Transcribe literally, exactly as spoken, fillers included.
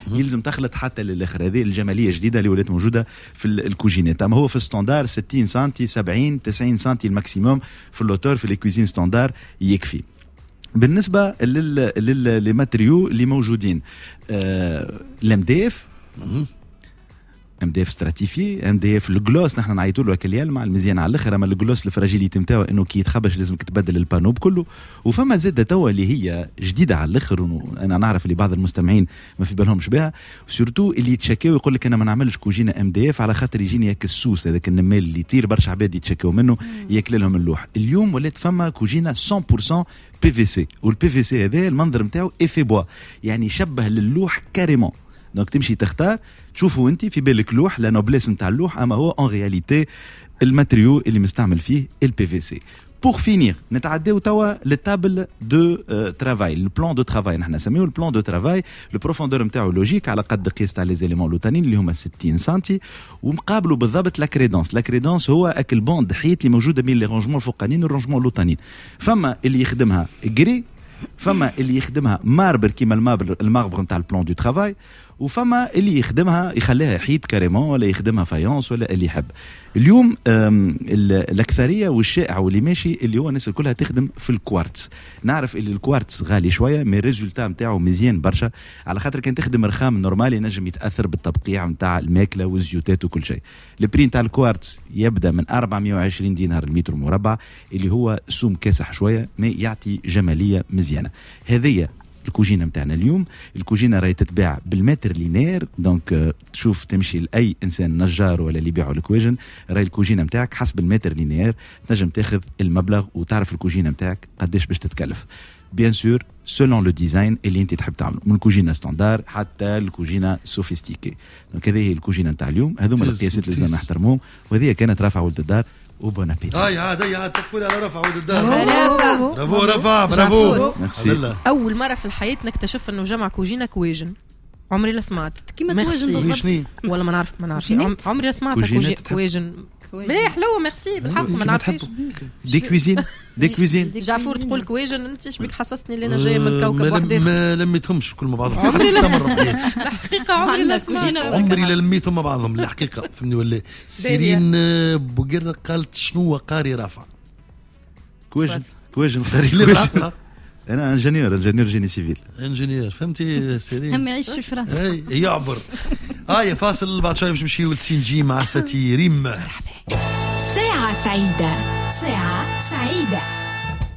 يلزم تخلط حتى للاخر. هذه الجماليه الجديده اللي ولات موجوده في الكوجينات. اما هو في الستاندار ستين سنتي سبعين تسعين سنتي الماكسيموم في اللوتور في الكوزين ستاندار يكفي. بالنسبه للماتريو اللي موجودين الام دي اف ام دي اف ستراتيفي، ام دي اف الجلوس نحن نعيطوا له كليال مع المزيان على الاخر. اما الجلوس الفراجيليتي نتاعو انه كي يتخبش لازم تبدل البانو كله. وفما زاده توا اللي هي جديده على الاخر، وانا نعرف اللي بعض المستمعين ما في بالهمش بها، سورتو اللي يتشكاو يقول لك انا ما نعملش كوجينه ام دي اف على خاطر يجيني ياك السوس هذاك النمال اللي يطير برشا عباد يتشكاو منه ياكل لهم اللوح. اليوم ولات فما كوجينه مية بالمية بي في سي، والبي في سي هذا المنظر نتاعو افي بوا، يعني يشبه للوح كاريمون. دونك تمشي تختار تشوفوا انت في بالك لوح لا نوبليس نتاع اللوح، اما هو ان رياليتي الماتريو اللي مستعمل فيه البي في سي. بور فينير نتعداو توا للتابل دو ترافاي، البلان دو ترافاي نحن نسميوه البلان دو ترافاي. لو بروفوندور نتاعو لوجيك على قد قياس تاع لي زيليمون لوتانين اللي هما ستين سنتي، ومقابلوا بالضبط لا كريدونس. لا كريدونس هو اك البوند حيط اللي موجوده بين لي رونجمون الفوقانيين والرونجمون اللوتانيين. فما اللي يخدمها جري، فما اللي يخدمها ماربر كيما الماربر الماربر نتاع البلان دو ترافاي، وفما اللي يخدمها يخليها حيط كاريمون ولا يخدمها فايونس ولا اللي يحب. اليوم الاكثريه والشائع واللي ماشي اللي هو الناس كلها تخدم في الكوارتز. نعرف اللي الكوارتز غالي شويه مي الريزولتا نتاعو مزيان برشا، على خاطر كان تخدم رخام نورمال ينجم يتاثر بالتبقيع نتاع الماكله والزيوتات وكل شيء. البري نتاع الكوارتز يبدا من أربعمائة وعشرين دينار المتر مربع، اللي هو سوم كاسح شويه ما يعطي جماليه مزيانه. هذه الكوجينه نتاعنا اليوم. الكوجينه راهي تتباع بالمتر لينير، دونك تشوف تمشي لاي انسان نجار ولا اللي يبيعوا الكويجن، راهي الكوجينه نتاعك حسب المتر لينير تنجم تاخذ المبلغ وتعرف الكوجينه نتاعك قداش باش تتكلف. بيان سور سولون لو ديزاين اللي انت تحب تعمله، من الكوجينه ستاندار حتى الكوجينه سوفيستيكي. دونك هذه هي الكوجينه نتاع اليوم، هذوما القياسات اللي لازم نحترموهم. وهذه كانت رافعه ولد الدار وبون ابيتي. هاي عاد هاي تقول على رفع ولد الدار. برافو رفع برافو. اول مره في الحياه نكتشف انه جمع كوجينه كويجن، عمري لا سمعت كيما توجن بالضبط ولا ما نعرف ما نعرف عمري لا سمعت كويجن مليح حلوه ميرسي بالحق ما نعرفش. دي كويزين دي كويزين جعفور تقول كويجن انت ايش بك حسستني اللي انا جايه من كوكب واحد ما لميتهمش كل ما بعضهم عمري لا الحقيقه عمري لا سمعت عمري لا لميتهم مع بعضهم الحقيقه فهمني ولا سيرين بوقرة قالت شنو قاري رافع كويجن كويجن قاري كويجن. انا انجينيور انجينيور جيني سيفيل انجينيور فهمتي سيرين هم يعيش في فرنسا. اي يعبر هاي فاصل بعد شوي باش نمشيو لسينجي مع ستي ريم. ساعة سعيدة ساعة سعيدة.